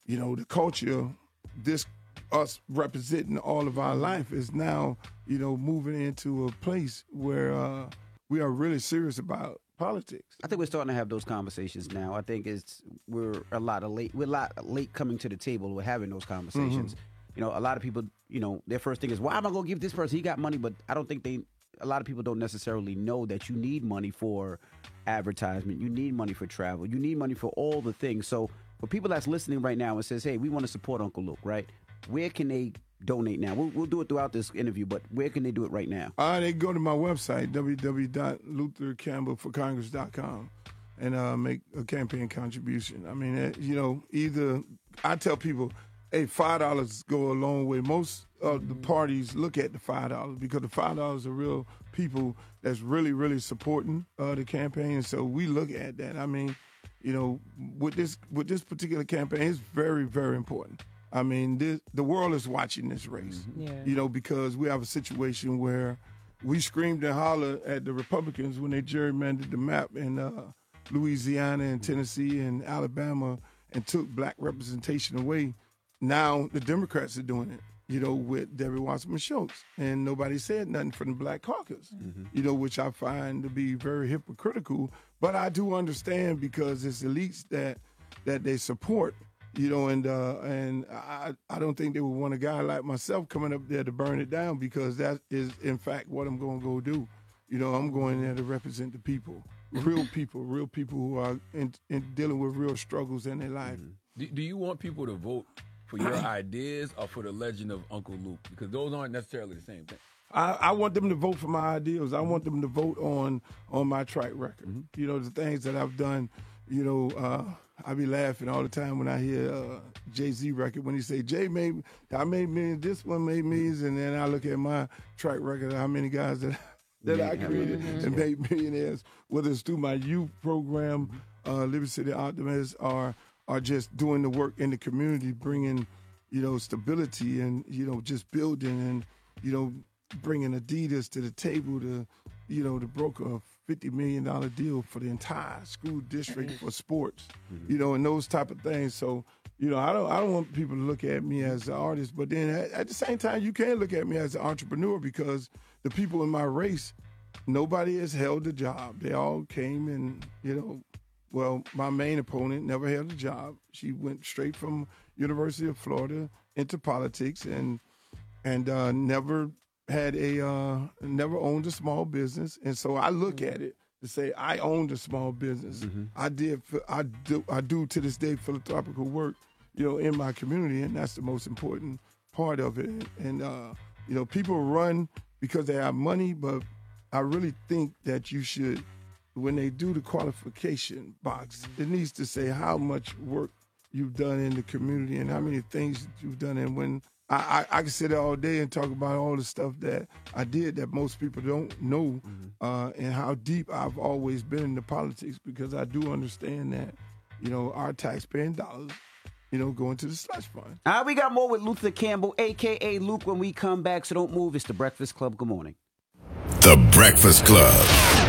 the culture, us representing all of our life is now, moving into a place where we are really serious about politics. I think we're starting to have those conversations now. I think we're a lot late coming to the table. We're having those conversations. A lot of people, their first thing is, why am I going to give this person? He got money, but I don't think a lot of people don't necessarily know that you need money for advertisement. You need money for travel. You need money for all the things. So for people that's listening right now and says, hey, we want to support Uncle Luke, right? Where can they donate now? We'll do it throughout this interview, but where can they do it right now? They go to my website, www.luthercampbellforcongress.com, and make a campaign contribution. I mean, either I tell people, hey, $5 go a long way. Most of the parties look at the $5 because the $5 are real people that's really, really supporting the campaign. And so we look at that. I mean, with this particular campaign, it's very, very important. I mean, the world is watching this race, because we have a situation where we screamed and hollered at the Republicans when they gerrymandered the map in Louisiana and Tennessee and Alabama and took black representation away. Now the Democrats are doing it, with Debbie Wasserman Schultz. And nobody said nothing from the Black Caucus, which I find to be very hypocritical. But I do understand because it's elites that they support. And I don't think they would want a guy like myself coming up there to burn it down because that is, in fact, what I'm going to go do. I'm going there to represent the people, real people who are in dealing with real struggles in their life. Do you want people to vote for your ideas or for the legend of Uncle Luke? Because those aren't necessarily the same thing. I want them to vote for my ideals. I want them to vote on my track record. The things that I've done. I be laughing all the time when I hear Jay-Z record when he say, I made millions, this one made millions, and then I look at my track record of how many guys that I created and made millionaires, whether it's through my youth program, Liberty City Optimists, or just doing the work in the community, bringing, stability and, just building and, bringing Adidas to the table to broker a $50 million deal for the entire school district for sports, and those type of things. So, I don't want people to look at me as an artist, but then at the same time, you can look at me as an entrepreneur because the people in my race, nobody has held a job. They all came and, my main opponent never held a job. She went straight from University of Florida into politics and never owned a small business. And so I look at it to say I owned a small business. I do to this day philanthropical work, in my community, and that's the most important part of it. And people run because they have money, but I really think that you should, when they do the qualification box, it needs to say how much work you've done in the community and how many things you've done. And when I can sit there all day and talk about all the stuff that I did that most people don't know, and how deep I've always been into politics, because I do understand that, our taxpaying dollars, go into the slush fund. We got more with Luther Campbell, a.k.a. Luke, when we come back, so don't move. It's The Breakfast Club. Good morning. The Breakfast Club.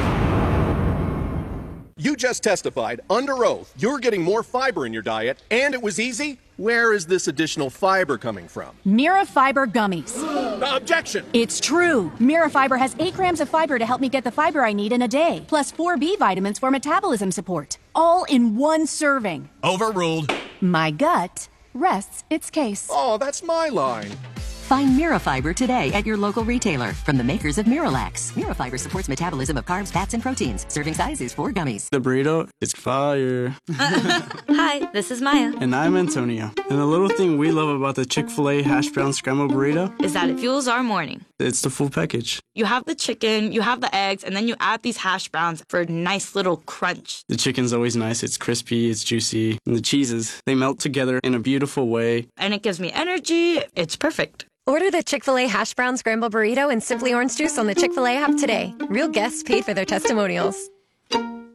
You just testified under oath you're getting more fiber in your diet, and it was easy. Where is this additional fiber coming from? Mirafiber gummies. Objection! It's true. Mirafiber has 8 grams of fiber to help me get the fiber I need in a day, plus 4 B vitamins for metabolism support, all in one serving. Overruled. My gut rests its case. Oh, that's my line. Find Mirafiber today at your local retailer from the makers of Miralax. Mirafiber supports metabolism of carbs, fats, and proteins. Serving size is 4 gummies. The burrito is fire. Hi, this is Maya. And I'm Antonio. And the little thing we love about the Chick-fil-A hash brown scrambled burrito is that it fuels our morning. It's the full package. You have the chicken, you have the eggs, and then you add these hash browns for a nice little crunch. The chicken's always nice. It's crispy, it's juicy. And the cheeses, they melt together in a beautiful way. And it gives me energy. It's perfect. Order the Chick-fil-A hash brown scrambled burrito and Simply Orange Juice on the Chick-fil-A app today. Real guests paid for their testimonials. Can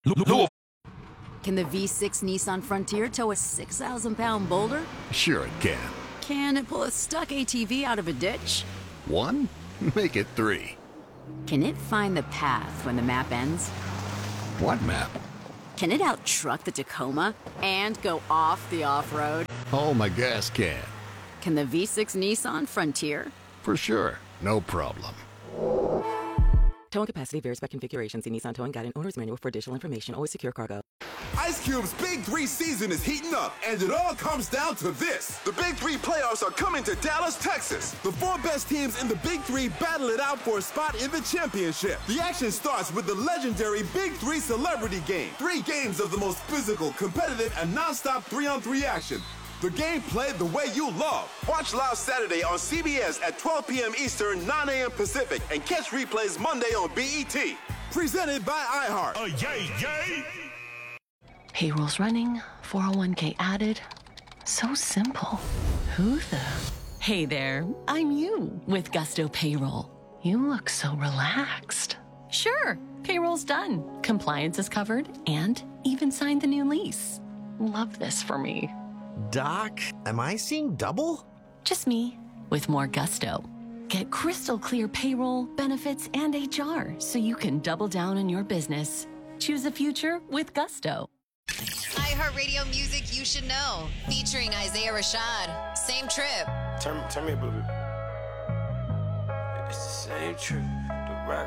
the V6 Nissan Frontier tow a 6,000-pound boulder? Sure it can. Can it pull a stuck ATV out of a ditch? 1? Make it 3. Can it find the path when the map ends? What map? Can it out-truck the Tacoma and go off the off-road? Oh, my gas can. Can the V6 Nissan Frontier? For sure. No problem. Towing capacity varies by configuration. See Nissan Towing Guide and Owner's Manual for additional information. Always secure cargo. Ice Cube's Big 3 season is heating up, and it all comes down to this. The Big 3 playoffs are coming to Dallas, Texas. The 4 best teams in the Big 3 battle it out for a spot in the championship. The action starts with the legendary Big 3 Celebrity Game. 3 games of the most physical, competitive, and non-stop 3-on-3 action. The game played the way you love. Watch live Saturday on CBS at 12 p.m. Eastern, 9 a.m. Pacific, and catch replays Monday on BET. Presented by iHeart. Yay! Payroll's running, 401k added. So simple. Who the? Hey there, I'm you with Gusto Payroll. You look so relaxed. Sure, payroll's done. Compliance is covered and even signed the new lease. Love this for me. Doc, am I seeing double? Just me, with more gusto. Get crystal clear payroll, benefits, and HR so you can double down on your business. Choose a future with Gusto. iHeartRadio music you should know. Featuring Isaiah Rashad. Same trip. Turn me up a little bit. It's the same trip.